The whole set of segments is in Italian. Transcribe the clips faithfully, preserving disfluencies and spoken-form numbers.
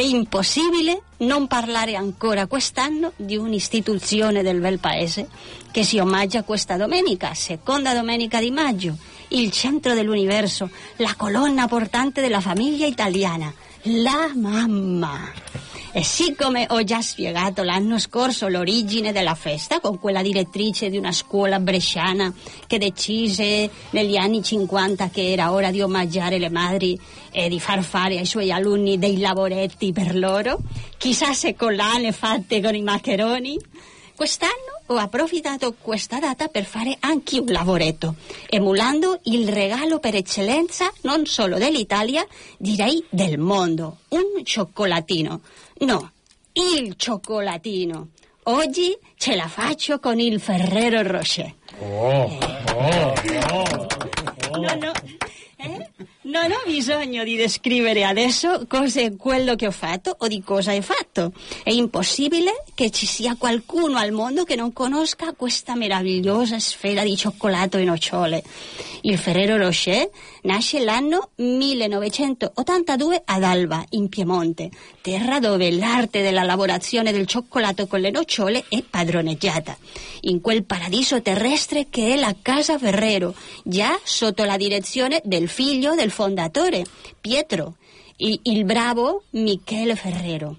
impossibile non parlare ancora quest'anno di un'istituzione del bel paese che si omaggia questa domenica, seconda domenica di maggio, il centro dell'universo, la colonna portante della famiglia italiana, la mamma. E siccome ho già spiegato l'anno scorso l'origine della festa con quella direttrice di una scuola bresciana che decise negli anni cinquanta che era ora di omaggiare le madri e di far fare ai suoi alunni dei lavoretti per loro, chissà se collane fatte con i maccheroni, quest'anno ho approfittato questa data per fare anche un lavoretto, emulando il regalo per eccellenza non solo dell'Italia, direi del mondo, un cioccolatino. No, il cioccolatino. Oggi ce la faccio con il Ferrero Rocher. Oh, oh, oh, oh. No, no. Eh? Non ho bisogno di descrivere adesso cosa è quello che ho fatto o di cosa è fatto. È impossibile che ci sia qualcuno al mondo che non conosca questa meravigliosa sfera di cioccolato e nocciole. Il Ferrero Rocher nasce l'anno millenovecentottantadue ad Alba, in Piemonte, terra dove l'arte della lavorazione del cioccolato con le nocciole è padroneggiata. In quel paradiso terrestre che è la Casa Ferrero, già sotto la direzione del figlio del fondatore, Pietro, il, il bravo Michele Ferrero.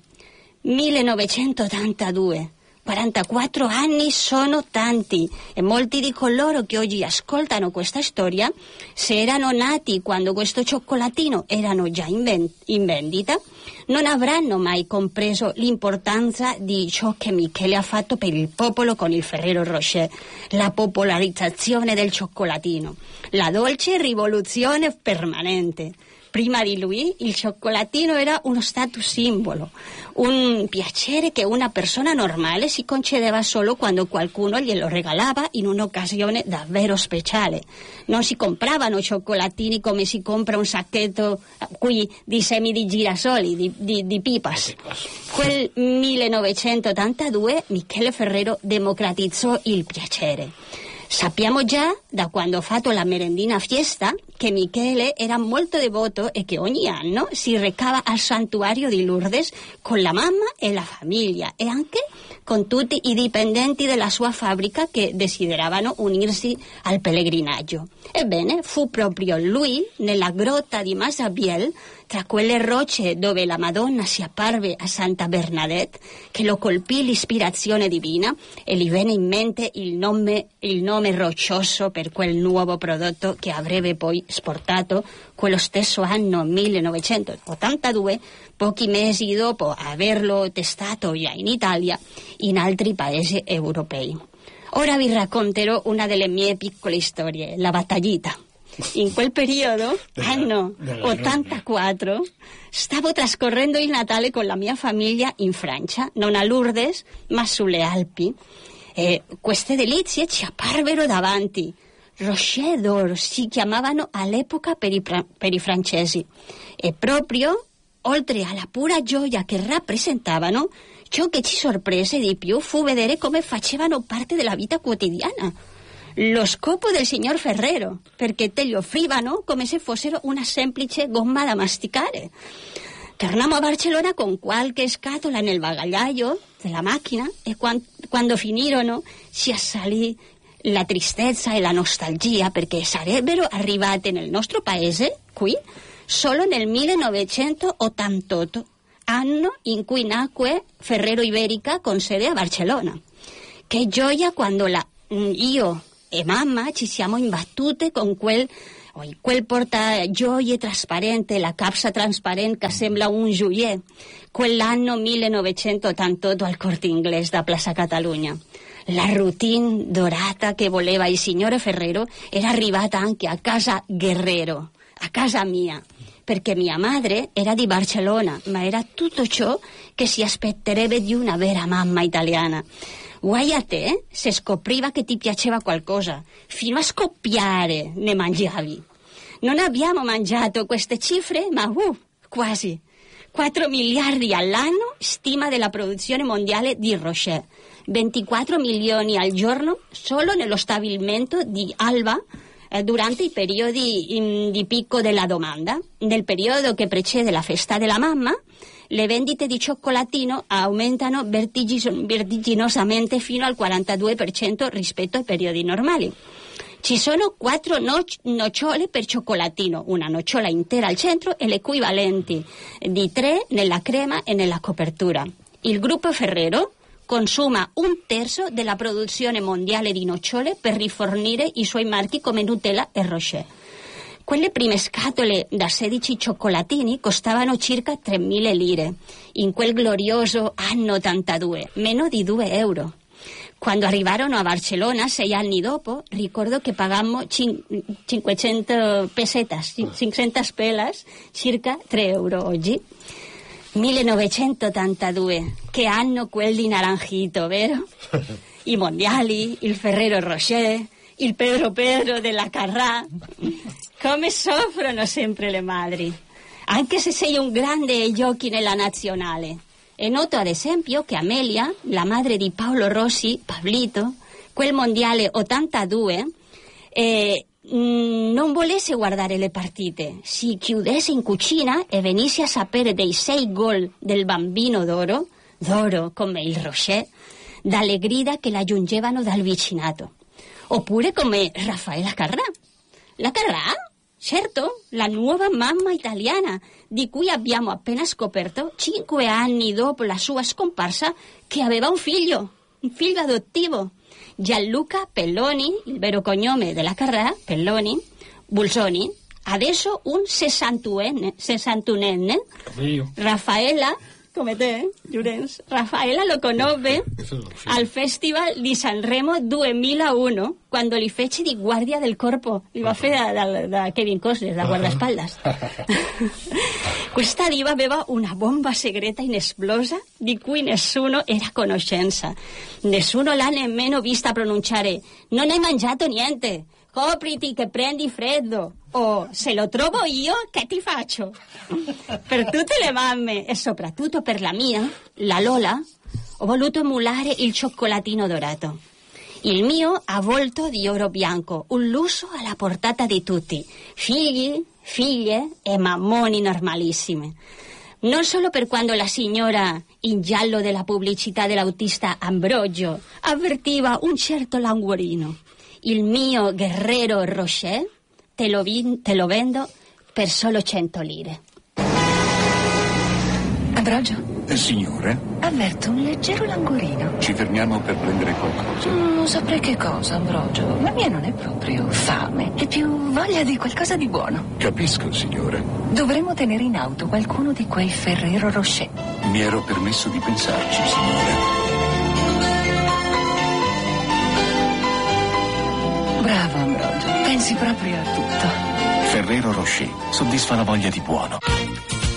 millenovecentottantadue, quarantaquattro anni sono tanti e molti di coloro che oggi ascoltano questa storia, se erano nati quando questo cioccolatino erano già in, ven- in vendita, non avranno mai compreso l'importanza di ciò che Michele ha fatto per il popolo con il Ferrero Rocher, la popolarizzazione del cioccolatino, la dolce rivoluzione permanente. Prima di lui il cioccolatino era uno status simbolo, un piacere che una persona normale si concedeva solo quando qualcuno glielo regalava in un'occasione davvero speciale. Non si compravano cioccolatini come si compra un sacchetto qui di semi di girasoli, di, di, di pipas. Quel millenovecentottantadue Michele Ferrero democratizzò il piacere. Sappiamo già, da quando ho fatto la merendina fiesta, che Michele era molto devoto e che ogni anno si recava al santuario di Lourdes con la mamma e la famiglia e anche con tutti i dipendenti della sua fabbrica che desideravano unirsi al pellegrinaggio. Ebbene, fu proprio lui, nella grotta di Massabielle, tra quelle rocce dove la Madonna si apparve a Santa Bernadette, che lo colpì l'ispirazione divina e gli venne in mente il nome, il nome roccioso per quel nuovo prodotto che avrebbe poi esportato quello stesso anno millenovecentottantadue, pochi mesi dopo averlo testato già in Italia, in altri paesi europei. Ora vi racconterò una delle mie piccole storie, la battaglita. In quel periodo, anno ottantaquattro, stavo trascorrendo il Natale con la mia famiglia in Francia, non a Lourdes, ma sulle Alpi. E queste delizie ci apparvero davanti. Rocher d'Or si chiamavano all'epoca per i, pra- per i francesi. E proprio, oltre alla pura gioia che rappresentavano, ciò che ci sorprese di più fu vedere come facevano parte della vita quotidiana. Lo scopo del signor Ferrero, perché te li offrivano come se fossero una semplice gomma da masticare. Tornammo a Barcellona con qualche scatola nel bagagliaio della macchina e quando, quando finirono ci assalì la tristezza e la nostalgia perché sarebbero arrivate nel nostro paese, qui, solo nel millenovecentottantotto, anno in cui nacque Ferrero Ibérica con sede a Barcellona. Che gioia quando la, io e mamma ci siamo imbattute con quel, quel portagioie trasparente, la capsa trasparente che sembra un joier, quell'anno millenovecentottantotto al Corte Inglés da Plaza Catalunya. La routine dorata che voleva il signore Ferrero era arrivata anche a casa Guerrero, a casa mia, perché mia madre era di Barcellona, ma era tutto ciò che si aspetterebbe di una vera mamma italiana. Guai a te se scopriva che ti piaceva qualcosa, fino a scoppiare ne mangiavi. Non abbiamo mangiato queste cifre, ma uh, quasi. quattro miliardi all'anno, stima della produzione mondiale di Rocher. ventiquattro milioni al giorno solo nello stabilimento di Alba, eh, durante i periodi in, di picco della domanda. Nel periodo che precede la festa della mamma, le vendite di cioccolatino aumentano vertigis- vertiginosamente fino al quarantadue per cento rispetto ai periodi normali. Ci sono quattro no- nocciole per cioccolatino, una nocciola intera al centro e l'equivalente di tre nella crema e nella copertura. Il gruppo Ferrero consuma un terzo della produzione mondiale di nocciole per rifornire i suoi marchi come Nutella e Rocher. Quelle prime scatole da sedici cioccolatini costavano circa tremila lire, in quel glorioso anno ottantadue, meno di due euro. Quando arrivarono a Barcellona, sei anni dopo, ricordo che pagammo cin- cinquecento pesetas, cinquecento pelas, circa tre euro oggi. millenovecentottantadue, che anno quel di Naranjito, vero? I mondiali, il Ferrero Rocher, il Pedro Pedro della Carrà. Come soffrono sempre le madri, anche se sei un grande ai giochi nella nazionale. E noto ad esempio che Amelia, la madre di Paolo Rossi, Pablito, quel mondiale ottantadue, eh, mh, non volesse guardare le partite, si chiudesse in cucina e venisse a sapere dei sei gol del bambino d'oro, d'oro come il Rocher, dalle grida che la giungevano dal vicinato. Oppure come Raffaella Carrà. La Carrà? Certo, la nuova mamma italiana, di cui abbiamo appena scoperto, cinque anni dopo la sua scomparsa, che aveva un figlio, un figlio adottivo. Gianluca Pelloni, il vero cognome della Carrà, Pelloni, Bulsoni, adesso un sessantunenne, sessantunenne, Raffaella, come te, Llorenç, Raffaella lo conobbe al Festival di Sanremo duemilauno, quando li fece di guardia del corpo, li va fare da, da, da Kevin Costner, da guardaspaldas. Questa diva aveva una bomba segreta inesplosa di cui nessuno era a conoscenza. Nessuno l'ha nemmeno vista pronunciare «Non hai mangiato niente, copriti che prendi freddo», o «Se lo trovo io, che ti faccio?». Per tutte le mamme e soprattutto per la mia, la Lola, ho voluto emulare il cioccolatino dorato. Il mio avvolto di oro bianco, un lusso alla portata di tutti, figli, figlie e mammoni normalissimi. Non solo per quando la signora in giallo della pubblicità dell'autista Ambrogio avvertiva un certo languorino. Il mio Guerrero Rocher te lo, vi- te lo vendo per solo cento lire. Ambrogio? Eh, signore? Avverto un leggero languorino. Ci fermiamo per prendere qualcosa. Mm, non saprei che cosa, Ambrogio. La mia non è proprio fame, è più voglia di qualcosa di buono. Capisco, signore. Dovremmo tenere in auto qualcuno di quei Ferrero Rocher. Mi ero permesso di pensarci, signore. Bravo, Ambrogio. Pensi proprio a tutto. Ferrero Rocher soddisfa la voglia di buono.